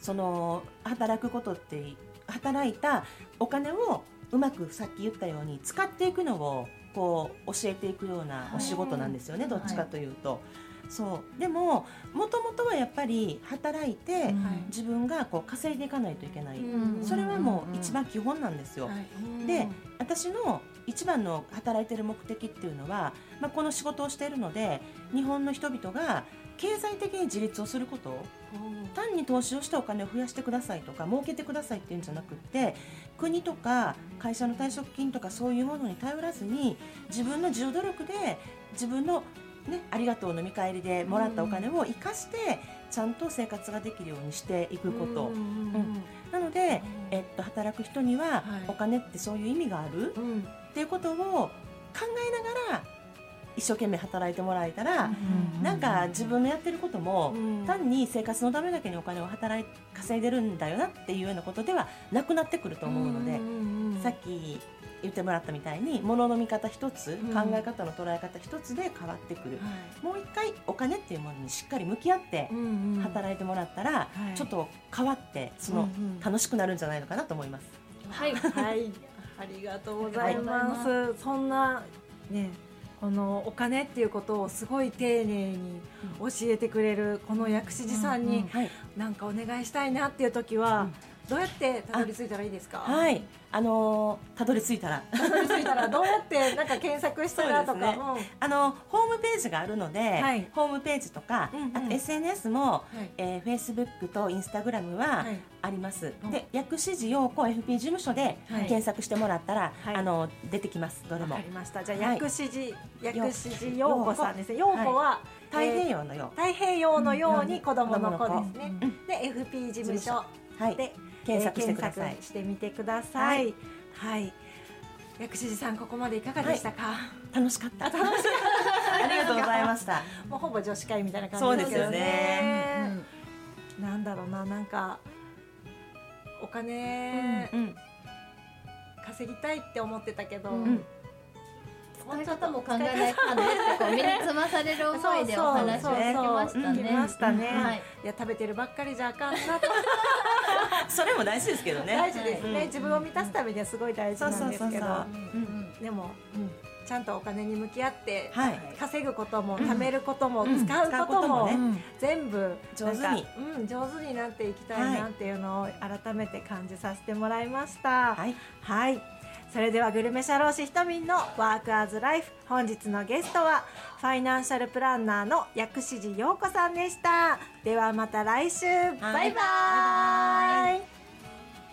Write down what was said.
その働くことって働いたお金をうまくさっき言ったように使っていくのをこう教えていくようなお仕事なんですよね、どっちかというと。そうでももともとはやっぱり働いて、自分がこう稼いでいかないといけない、それはもう一番基本なんですよ。で、私の一番の働いている目的っていうのは、この仕事をしているので日本の人々が経済的に自立をすること、単に投資をしてお金を増やしてくださいとか儲けてくださいっていうんじゃなくって、国とか会社の退職金とかそういうものに頼らずに自分の自助努力で自分のありがとうの見返りでもらったお金を生かしてちゃんと生活ができるようにしていくこと、なので、働く人にはお金ってそういう意味がある、っていうことを考えながら一生懸命働いてもらえたら、なんか自分のやってることも、単に生活のためだけにお金を稼いでるんだよなっていうようなことではなくなってくると思うので、さっき言ってもらったみたいに物の見方一つ、考え方の捉え方一つで変わってくる、もう一回お金っていうものにしっかり向き合って働いてもらったら、ちょっと変わって楽しくなるんじゃないのかなと思います。 はい、はい、ありがとうございます。そんなね、このお金っていうことをすごい丁寧に教えてくれるこの薬師寺さんになんかお願いしたいなっていう時は、どうやってたどり着いたらいいですか？ はい、たどり着いたらどうやってなんか検索したらとか、 ホームページがあるので、ホームページとか、あと SNS も、Facebook と Instagram はあります。で、薬師寺陽子 FP 事務所で検索してもらったら、出てきます。どれも。 わかりました。じゃあ薬師寺陽子さんですね。陽子は太平洋のよう、 太平洋のように子供の子ですね。で FP 事務所で検索してください。してみてください。はい。薬師寺さん、ここまでいかがでしたか？ 楽しかった。ありがとうございました。 もうほぼ女子会みたいな感じですよね。なんだろうな、なんかお金稼ぎたいって思ってたけど、 使い方も考えないかねって身につまされる思いでお話を聞きましたね。 聞きましたね。いや、食べてるばっかりじゃあかんなと。 それも大事ですけどね。 大事ですね。自分を満たすためにはすごい大事なんですけど、でもちゃんとお金に向き合って稼ぐことも貯めることも使うことも全部上手になっていきたいなっていうのを改めて感じさせてもらいました。はい。それではグルメ社労士ひとみんのワークアズライフ、本日のゲストはファイナンシャルプランナーの薬師寺陽子さんでした。ではまた来週、バイバイ。